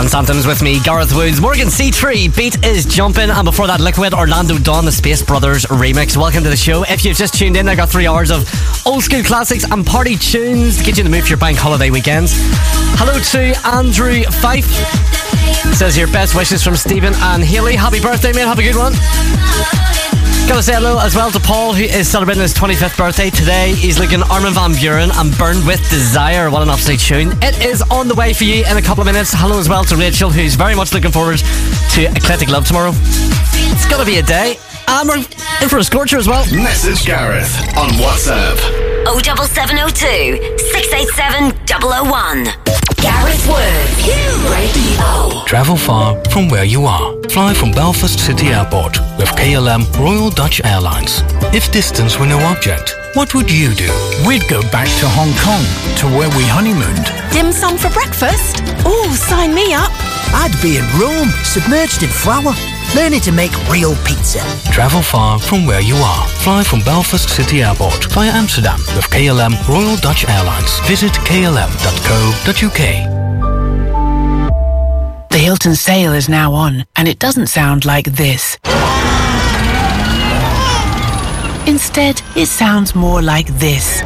Dance Anthems with me, Gareth Woods. Morgan C3, Beat is Jumping, and before that, Liquid, Orlando Dawn, the Space Brothers remix. Welcome to the show. If you've just tuned in, I got 3 hours of old school classics and party tunes to get you in the mood for your bank holiday weekends. Hello to Andrew Fife. Says your best wishes from Stephen and Haley. Happy birthday, mate. Have a good one. Gotta say hello as well to Paul, who is celebrating his 25th birthday today. He's looking Armin van Buuren and Burned with Desire. What an absolute tune. It is on the way for you in a couple of minutes. Hello as well to Rachel, who's very much looking forward to Eclectic Love tomorrow. It's gonna be a day. And we're in for a scorcher as well. Message Gareth on WhatsApp. 07702 687 001. Gareth Woods Radio. Travel far from where you are. Fly from Belfast City Airport with KLM Royal Dutch Airlines. If distance were no object, what would you do? We'd go back to Hong Kong, to where we honeymooned. Dim sum for breakfast? Oh, sign me up. I'd be in Rome, submerged in flour, learning to make real pizza. Travel far from where you are. Fly from Belfast City Airport via Amsterdam with KLM Royal Dutch Airlines. Visit klm.co.uk. The Hilton sale is now on, and it doesn't sound like this. Instead, it sounds more like this.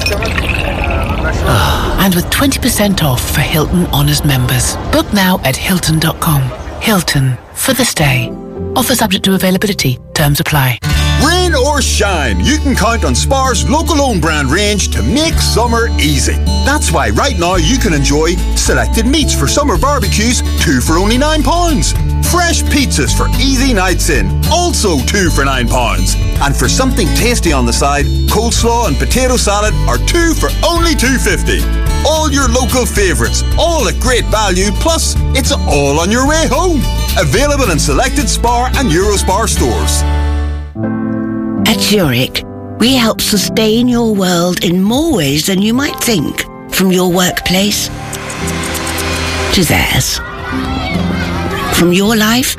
And with 20% off for Hilton Honors members. Book now at Hilton.com. Hilton, for the stay. Offer subject to availability. Terms apply. Rain or shine, you can count on Spar's local own brand range to make summer easy. That's why right now you can enjoy selected meats for summer barbecues, 2 for only £9. Fresh pizzas for easy nights in, also 2 for £9. And for something tasty on the side, coleslaw and potato salad are 2 for only £2.50. All your local favourites, all at great value, plus it's all on your way home. Available in selected Spar and Eurospar stores. At Zurich, we help sustain your world in more ways than you might think. From your workplace to theirs. From your life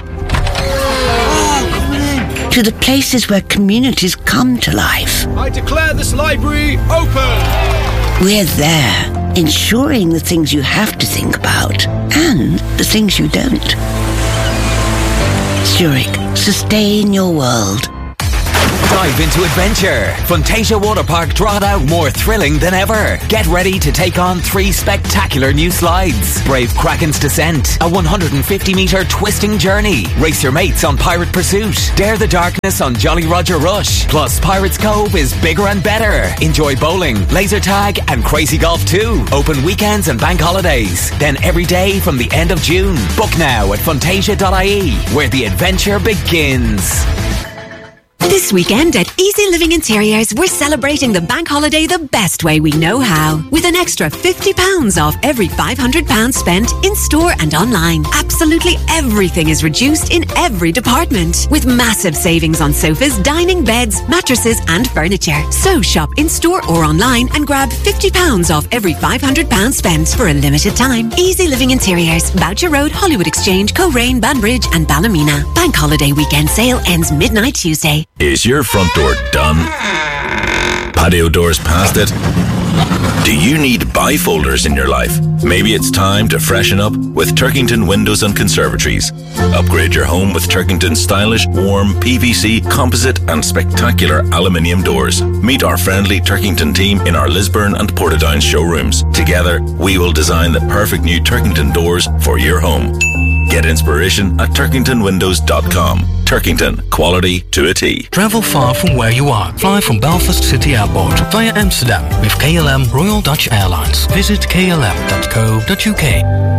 to the places where communities come to life. I declare this library open! We're there, ensuring the things you have to think about and the things you don't. Zurich, sustain your world. Dive into adventure. Fantasia Water Park Drogheda, more thrilling than ever. Get ready to take on 3 spectacular new slides. Brave Kraken's Descent, a 150-metre twisting journey. Race your mates on Pirate Pursuit. Dare the darkness on Jolly Roger Rush. Plus, Pirates Cove is bigger and better. Enjoy bowling, laser tag and Crazy Golf too. Open weekends and bank holidays. Then every day from the end of June. Book now at fantasia.ie, where the adventure begins. This weekend at Easy Living Interiors, we're celebrating the bank holiday the best way we know how. With an extra £50 off every £500 spent in-store and online. Absolutely everything is reduced in every department. With massive savings on sofas, dining, beds, mattresses and furniture. So shop in-store or online and grab £50 off every £500 spent for a limited time. Easy Living Interiors, Boucher Road, Hollywood Exchange, Coleraine, Banbridge and Ballymena. Bank holiday weekend sale ends midnight Tuesday. Is your front door done? Patio doors past it? Do you need bifolders in your life? Maybe it's time to freshen up with Turkington Windows and Conservatories. Upgrade your home with Turkington's stylish, warm, PVC, composite and spectacular aluminium doors. Meet our friendly Turkington team in our Lisburn and Portadown showrooms. Together, we will design the perfect new Turkington doors for your home. Get inspiration at turkingtonwindows.com. Turkington, quality to a T. Travel far from where you are. Fly from Belfast City Airport via Amsterdam with KLM Royal Dutch Airlines. Visit klm.co.uk.